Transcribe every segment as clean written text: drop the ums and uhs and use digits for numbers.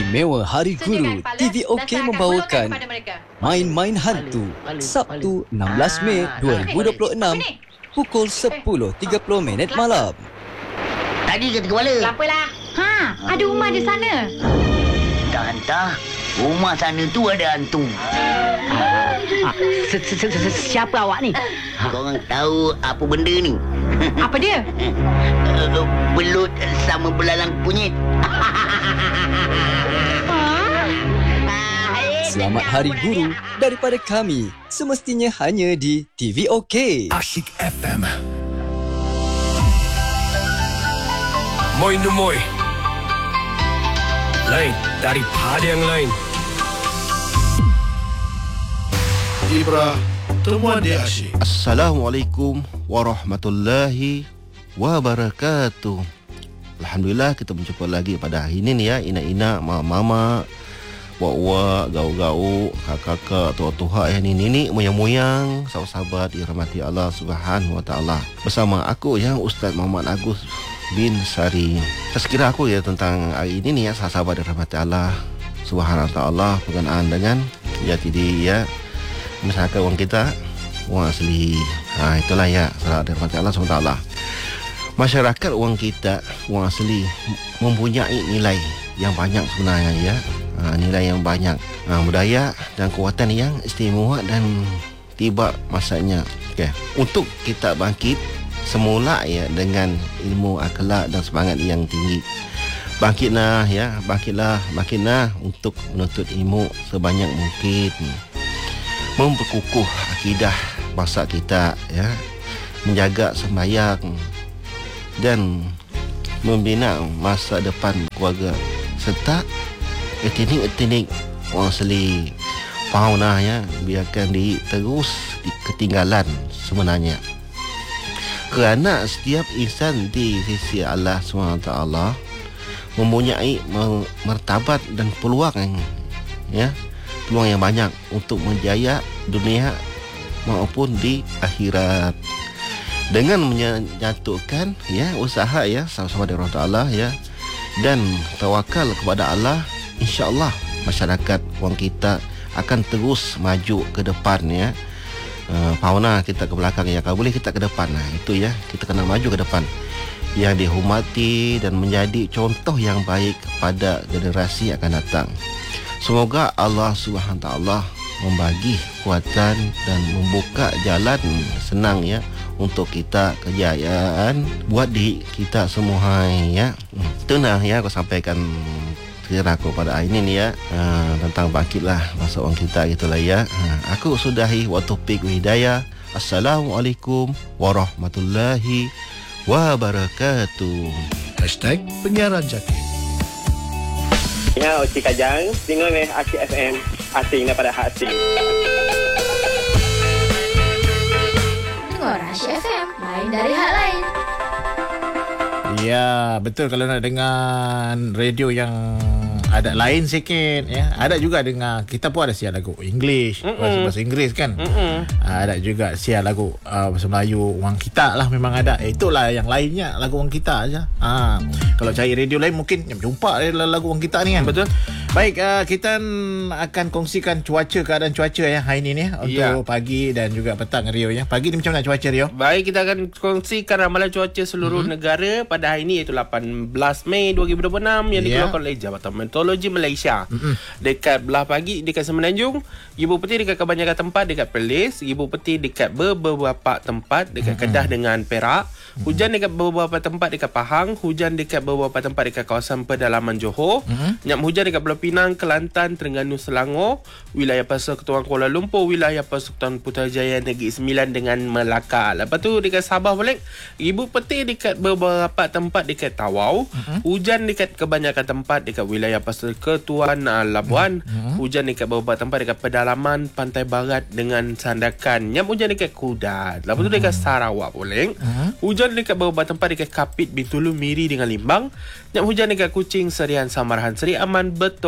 Istimewa Hari Guru, TV OK membawakan Main-Main Hantu Sabtu 16 Mei 2026 pukul 10.30 malam. Tadi kata kepala. Apalah. Ada rumah di sana. Entah. Rumah sana tu ada hantu. Siapa awak ni? Korang tahu apa benda ni? Apa dia? Belut sama belalang kunyit. Selamat Hari Guru daripada kami, semestinya hanya di TV OK. Asyik FM. Moi no moi. Lain daripada yang lain. Ibrah, temuan dia asyik. Assalamualaikum warahmatullahi wabarakatuh. Alhamdulillah kita berjumpa lagi pada hari ini ya. Ina-ina, mama, wak-wak, gaul-gaul, kakak-kakak, tua-tua, nenek-nenek, moyang-moyang, sahabat-sahabat dirahmati Allah Subhanahu Wa Taala. Bersama aku yang Ustaz Muhammad Agus bin Sari. Sekira aku ya tentang hari ini ya, sahabat dirahmati Allah Subhanahu Wa Taala berkenaan dengan jati diri ya masyarakat orang kita, orang asli. Itulah ya sahabat dirahmati Allah Subhanahu Wa Taala. Masyarakat orang kita, orang asli mempunyai nilai yang banyak sebenarnya ya. Nilai yang banyak, budaya dan kekuatan yang istimewa dan tiba masanya. Untuk kita bangkit semula ya dengan ilmu akhlak dan semangat yang tinggi. Bangkitlah ya, bangkitlah untuk menuntut ilmu sebanyak mungkin. Memperkukuh akidah bangsa kita ya, menjaga sembahyang dan membina masa depan keluarga serta etnik orang asli fauna ya, biarkan terus ketinggalan sebenarnya. Kerana setiap insan di sisi Allah SWT mempunyai martabat dan peluang ya, peluang yang banyak untuk menjaya dunia maupun di akhirat. Dengan menyatukan ya usaha ya sama-sama dengan Allah ya dan tawakal kepada Allah, insya-Allah masyarakat orang kita akan terus maju ke depan ya. Fauna kita ke belakang ya, kalau boleh kita ke depan. Itu ya, kita kena maju ke depan yang dihormati dan menjadi contoh yang baik kepada generasi akan datang. Semoga Allah Subhanahu Taala membagi kekuatan dan membuka jalan senang ya untuk kita kejayaan buat di kita semua ya. Itulah ya aku sampaikan kira aku pada hari ini ya, tentang bangkitlah masa orang kita gitulah ya. Aku sudahi wa taufiq hidayah. Assalamualaikum warahmatullahi wabarakatuh. #penyiaran jati. Ya, Cik Kajang, dengar Asyik FM, asing daripada hak asing. Dengar Asyik FM, lain dari hak lain. Ya, betul. Kalau nak dengar radio yang ada lain sikit ya. Ada juga dengar, kita pun ada siar lagu English, bahasa Inggeris kan. Ada juga siar lagu bahasa Melayu orang kita lah, memang ada. Itulah yang lainnya lagu orang kita aja. Kalau cari radio lain mungkin jumpa lagu orang kita ni kan. Betul. Baik, kita akan kongsikan keadaan cuaca ya hari ini ni untuk pagi dan juga petang Rio ya. Pagi ni macam mana cuaca Rio? Baik, kita akan kongsikan ramalan cuaca seluruh negara pada hari ini iaitu 18 Mei 2026 yang dikeluarkan oleh Jabatan Meteorologi Malaysia. Dekat belah pagi dekat Semenanjung, Ibu Peti dekat kebanyakan tempat dekat Perlis, Ibu Peti dekat beberapa tempat dekat Kedah dengan Perak, hujan dekat beberapa tempat dekat Pahang, hujan dekat beberapa tempat dekat kawasan pedalaman Johor, nyam hujan dekat Pulau Pinang, Kelantan, Terengganu, Selangor, wilayah Persekutuan Kuala Lumpur, wilayah Persekutuan Putrajaya Negeri Sembilan dengan Melaka. Lepas tu dekat Sabah balik, Ibu Peti dekat beberapa tempat dekat Tawau, hujan dekat kebanyakan tempat dekat wilayah Persekutuan Labuan, hujan dekat beberapa tempat dekat pedalaman pantai barat dengan Sandakan, nyam hujan dekat Kudat. Lepas tu dekat Sarawak balik, hujan dekat beberapa tempat dekat Kapit, Bintulu, Miri dengan Limbang, nyam hujan dekat Kuching, Serian, Samarahan, Seri Aman, Betul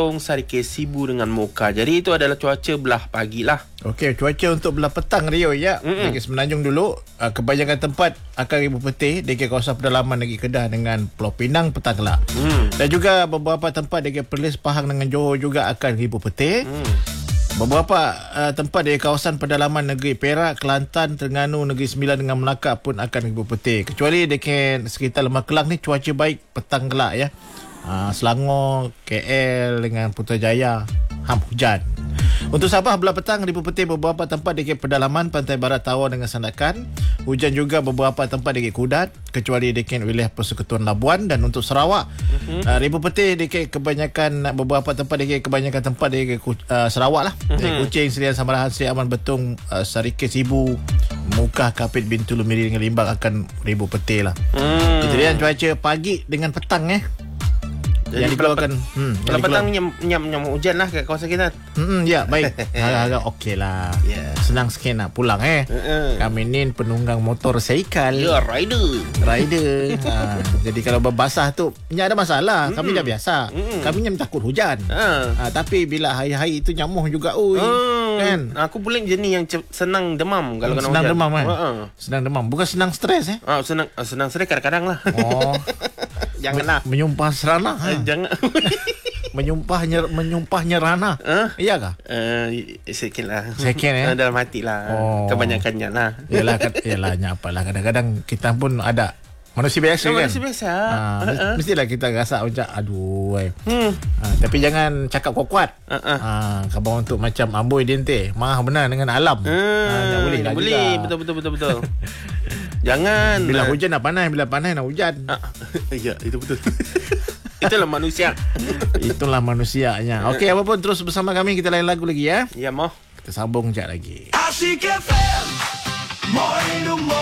Betong, Sarike Sibu dengan Mocha. Jadi itu adalah cuaca belah pagi lah. Okey, cuaca untuk belah petang Rio ya. Negeri Semenanjung dulu, kebanyakan tempat akan ribu petih di kawasan pedalaman Negeri Kedah dengan Pulau Pinang petang kelak. Dan juga beberapa tempat di Perlis, Pahang dengan Johor juga akan ribu petih. Beberapa tempat di kawasan pedalaman Negeri Perak, Kelantan, Terengganu, Negeri Sembilan dengan Melaka pun akan ribu petih. Kecuali dekat sekitar Lembah Kelang ni cuaca baik petang kelak ya. Selangor, KL dengan Putrajaya hujan. Untuk Sabah belah petang ribu petih beberapa tempat di pedalaman Pantai Barat Tawau dengan Sandakan. Hujan juga beberapa tempat di Kudat kecuali di wilayah Persekutuan Labuan. Dan untuk Sarawak ribu petih di kebanyakan beberapa tempat di Sarawak lah. Di Kuching, Serian, Samarahan, Seri Aman, Betong, Sarike Sibu, Mukah, Kapit, Bintulu, Miri dengan Limbang akan ribu petih lah. Itu dia cuaca pagi dengan petang Jadi yang dikeluarkan kalau petang nyam hujan lah kat kawasan kita. Ya, baik. Agak okey lah. Senang sikit nak pulang Kami ni penunggang motor cycle. Ya, rider. Jadi kalau berbasah tu tak ada masalah. Kami dah biasa. Kami nyam takut hujan. Tapi bila hari-hari itu nyamuh juga kan. Aku pula jenis yang senang demam kalau kena senang hujan. Demam kan? Senang demam. Bukan senang stres senang stres kadang-kadang lah. Janganlah menyumpah serana. Jangan menyumpah nyerana. Iyakah? Sikit lah. Dalam hati lah. Kebanyakannya lah. Yalah apalah. Kadang-kadang kita pun ada manusia biasa kan. Manusia biasa. Mestilah kita rasa macam aduh. Tapi jangan cakap kuat-kuat. Khabar untuk macam amboi dente. Marah benar dengan alam. Tak boleh lah juga. Betul. Jangan. Bila hujan nak panas, bila panas nak hujan. Ya, itu betul. Itulah manusia. Itulah manusianya. Okey, apa pun terus bersama kami. Kita lain lagu lagi ya. Ya, mau. Kita sambung sekejap lagi. Asik FM. Moi.